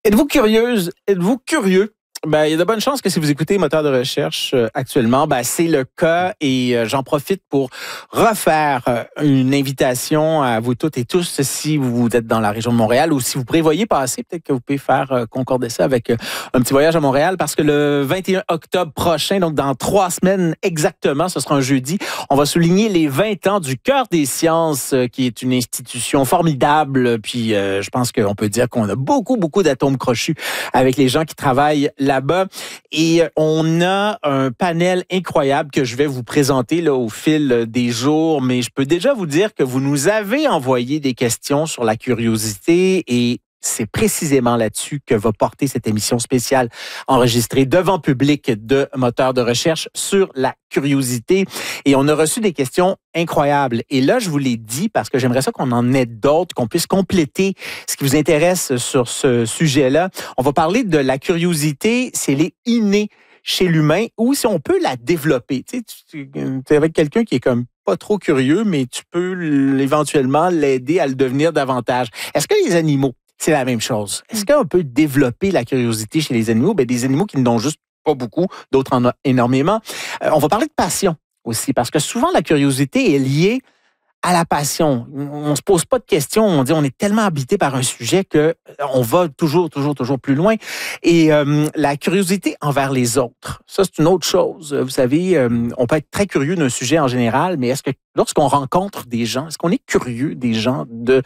Êtes-vous curieuse? Êtes-vous curieux? Ben, il y a de bonnes chances que si vous écoutez Moteur de recherche actuellement, ben, c'est le cas et j'en profite pour refaire une invitation à vous toutes et tous si vous êtes dans la région de Montréal ou si vous prévoyez passer, peut-être que vous pouvez faire concorder ça avec un petit voyage à Montréal parce que le 21 octobre prochain, donc dans 3 semaines exactement, ce sera un jeudi, on va souligner les 20 ans du Cœur des sciences qui est une institution formidable. Puis je pense qu'on peut dire qu'on a beaucoup d'atomes crochus avec les gens qui travaillent là-bas. Et on a un panel incroyable que je vais vous présenter là, au fil des jours. Mais je peux déjà vous dire que vous nous avez envoyé des questions sur la curiosité et c'est précisément là-dessus que va porter cette émission spéciale enregistrée devant public de Moteur de recherche sur la curiosité. Et on a reçu des questions incroyables. Et là, je vous l'ai dit parce que j'aimerais ça qu'on en ait d'autres, qu'on puisse compléter ce qui vous intéresse sur ce sujet-là. On va parler de la curiosité, c'est les innés chez l'humain ou si on peut la développer. Tu sais, tu es avec quelqu'un qui est comme pas trop curieux, mais tu peux éventuellement l'aider à le devenir davantage. Est-ce que les animaux, c'est la même chose? Est-ce qu'on peut développer la curiosité chez les animaux? Ben, des animaux qui n'ont juste pas beaucoup, d'autres en ont énormément. On va parler de passion aussi, parce que souvent la curiosité est liée à la passion. On se pose pas de questions, on dit on est tellement habité par un sujet que on va toujours plus loin. Et la curiosité envers les autres, ça c'est une autre chose. Vous savez, on peut être très curieux d'un sujet en général, mais est-ce que lorsqu'on rencontre des gens, est-ce qu'on est curieux des gens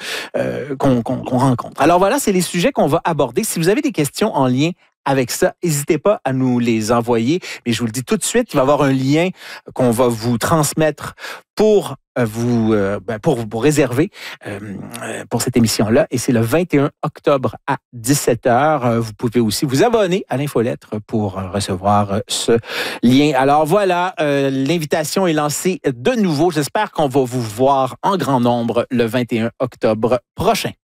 qu'on rencontre? Alors voilà, c'est les sujets qu'on va aborder. Si vous avez des questions en lien avec ça, n'hésitez pas à nous les envoyer. Mais je vous le dis tout de suite, il va y avoir un lien qu'on va vous transmettre pour pour réserver pour cette émission-là. Et c'est le 21 octobre à 17h. Vous pouvez aussi vous abonner à l'infolettre pour recevoir ce lien. Alors voilà, l'invitation est lancée de nouveau. J'espère qu'on va vous voir en grand nombre le 21 octobre prochain.